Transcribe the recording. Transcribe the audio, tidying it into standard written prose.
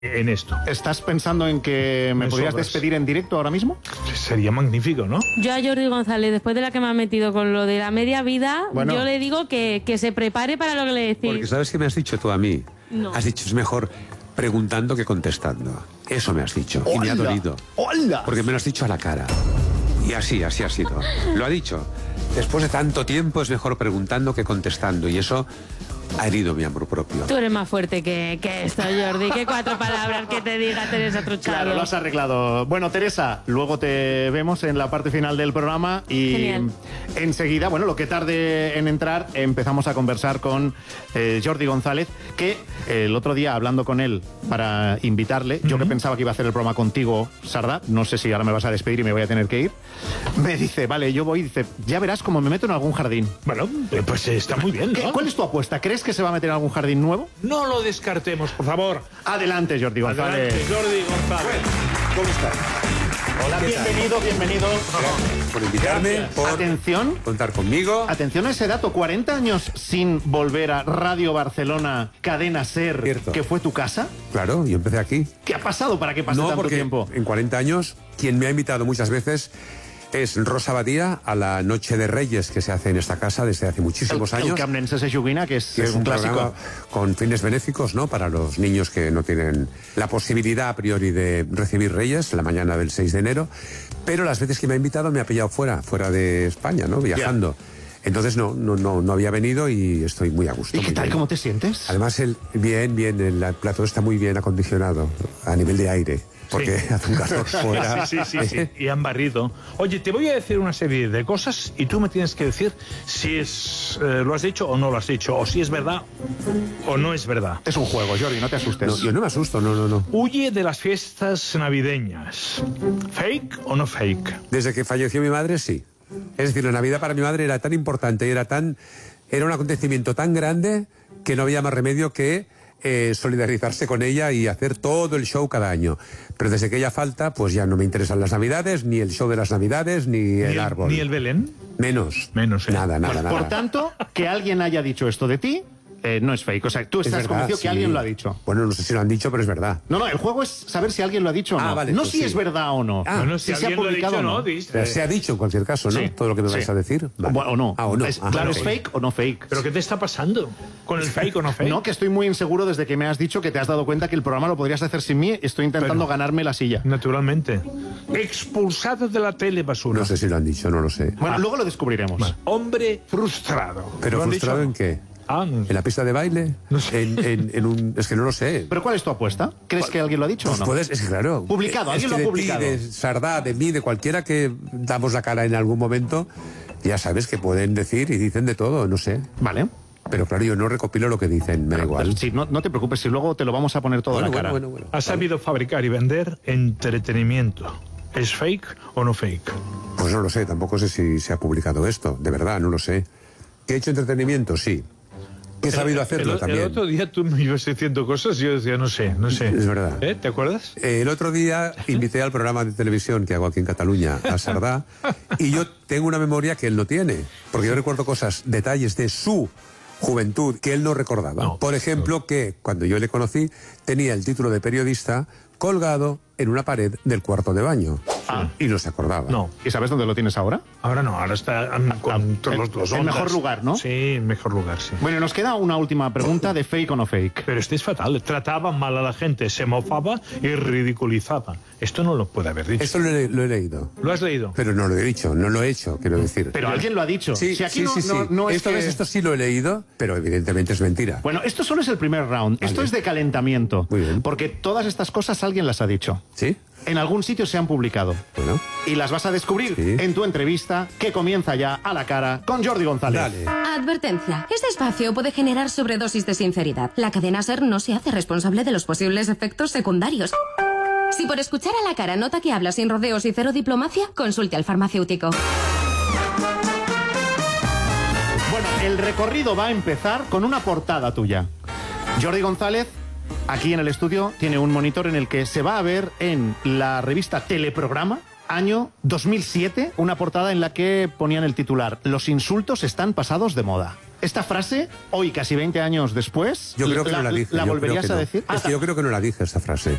en esto. ¿Estás pensando en que me podrías despedir en directo ahora mismo? Sería magnífico, ¿no? Yo a Jordi González, después de la que me ha metido con lo de la media vida, bueno, yo le digo que se prepare para lo que le decís. Porque ¿sabes qué me has dicho tú a mí? No. Has dicho, es mejor preguntando que contestando. Eso me has dicho. Y me ha dolido. ¡Hola! Porque me lo has dicho a la cara. Y así ha sido. Lo ha dicho. Después de tanto tiempo es mejor preguntando que contestando. Y eso ha herido mi amor propio. Tú eres más fuerte que esto, Jordi. Que 4 palabras que te diga Teresa Truchado. Claro, lo has arreglado. Bueno, Teresa, luego te vemos en la parte final del programa y genial. Enseguida, bueno, lo que tarde en entrar, empezamos a conversar con Jordi González, que el otro día, hablando con él para invitarle, yo que pensaba que iba a hacer el programa contigo, Sardá, no sé si ahora me vas a despedir y me voy a tener que ir, me dice, vale, yo voy, dice, ya verás cómo me meto en algún jardín. Bueno, pues está muy bien, ¿no? ¿Cuál es tu apuesta? ¿Crees que se va a meter en algún jardín nuevo? No lo descartemos, por favor. Adelante, Jordi González. Adelante, Jordi González. ¿Cómo estás? Hola, bienvenido. Gracias por invitarme, por Atención. contar conmigo. Atención a ese dato, 40 años sin volver a Radio Barcelona, Cadena SER, Cierto. que fue tu casa. Claro, yo empecé aquí. ¿Qué ha pasado para que pase No, tanto porque tiempo? en 40 años, quien me ha invitado muchas veces es Rosa Badía a la Noche de Reyes que se hace en esta casa desde hace muchísimos años. El Camnenses Joguina, que es Es un clásico. programa con fines benéficos, ¿no? Para los niños que no tienen la posibilidad a priori de recibir Reyes la mañana del 6 de enero. Pero las veces que me ha invitado me ha pillado fuera de España, ¿no? Viajando. Entonces no había venido y estoy muy a gusto. ¿Y qué tal? ¿Cómo te sientes? Además, bien, el plató está muy bien acondicionado a nivel de aire. Porque hace un calor fuera. Sí. Y han barrido. Oye, te voy a decir una serie de cosas y tú me tienes que decir si lo has dicho o no lo has dicho, o si es verdad o no es verdad. Es un juego, Jordi, no te asustes. No, yo no me asusto, no. Huye de las fiestas navideñas. ¿Fake o no fake? Desde que falleció mi madre, sí. Es decir, la Navidad para mi madre era tan importante, era un acontecimiento tan grande que no había más remedio que solidarizarse con ella y hacer todo el show cada año. Pero desde que ella falta, pues ya no me interesan las Navidades, ni el show de las Navidades, ni el árbol. ¿Ni el Belén? Menos. Nada. Por tanto, que alguien haya dicho esto de ti, no es fake. O sea, tú estás convencido que alguien lo ha dicho. Bueno, no sé si lo han dicho, pero es verdad. No, el juego es saber si alguien lo ha dicho o no. Vale, no pues si sí. es verdad o no. Bueno, si se ha alguien lo ha publicado dicho, o no. dice. Se ha dicho en cualquier caso, ¿no? Sí. Todo lo que me vais a decir. Vale. O no. O no. Claro, ¿es fake o no fake? ¿Pero qué te está pasando con el fake o no fake? No, que estoy muy inseguro desde que me has dicho que te has dado cuenta que el programa lo podrías hacer sin mí. Estoy intentando ganarme la silla. Naturalmente. Expulsado de la tele basura. No sé si lo han dicho, no lo sé. Bueno, luego lo descubriremos. Vale. Hombre frustrado. ¿Pero ¿Lo han frustrado dicho? en qué? No sé. ¿En la pista de baile? No sé. Es que no lo sé. ¿Pero cuál es tu apuesta? ¿Crees que alguien lo ha dicho Pues o no? puedes, es que claro. Publicado, es alguien que lo ha de publicado. Ti, de Sardá, de mí, de cualquiera que damos la cara en algún momento, ya sabes que pueden decir y dicen de todo, no sé. Vale. Pero claro, yo no recopilo lo que dicen, me da igual. Sí, no te preocupes, si luego te lo vamos a poner todo a la cara. Bueno. Ha sabido fabricar y vender entretenimiento. ¿Es fake o no fake? Pues no lo sé, tampoco sé si se ha publicado esto, de verdad, no lo sé. ¿Que he hecho entretenimiento? Sí. ¿Que he sabido hacerlo también? El otro día tú me ibas diciendo cosas y yo decía, no sé. Es verdad. ¿Te acuerdas? El otro día invité al programa de televisión que hago aquí en Cataluña, a Sardá, y yo tengo una memoria que él no tiene, porque yo recuerdo cosas, detalles de su juventud que él no recordaba. No, por ejemplo, que cuando yo le conocí tenía el título de periodista colgado en una pared del cuarto de baño. Y no se acordaba. No. ¿Y sabes dónde lo tienes ahora? Ahora no, ahora está con todos los el ondas. mejor lugar, ¿no? Sí, el mejor lugar, sí. Bueno, nos queda una última pregunta de fake o no fake. Pero este es fatal. Trataba mal a la gente, se mofaba y ridiculizaba. Esto no lo puede haber dicho. Esto lo he leído. ¿Lo has leído? Pero no lo he dicho, no lo he hecho, quiero decir. Pero alguien lo ha dicho. Sí, Si aquí sí. no es Esto, que... esto sí lo he leído, pero evidentemente es mentira. Bueno, esto solo es el primer round. Vale. Esto es de calentamiento. Muy bien. Porque todas estas cosas alguien las ha dicho. ¿Sí? En algún sitio se han publicado. Bueno. Y las vas a descubrir Sí. en tu entrevista que comienza ya a la cara con Jordi González. Dale. Advertencia. Este espacio puede generar sobredosis de sinceridad. La cadena SER no se hace responsable de los posibles efectos secundarios. Si por escuchar a la cara nota que habla sin rodeos y cero diplomacia, consulte al farmacéutico. Bueno, el recorrido va a empezar con una portada tuya. Jordi González, aquí en el estudio, tiene un monitor en el que se va a ver en la revista Teleprograma, año 2007, una portada en la que ponían el titular: los insultos están pasados de moda. esta frase, hoy casi 20 años después, Yo creo que no la dije. ¿la yo volverías creo que a no. decir? Es que yo creo que no la dije esta frase.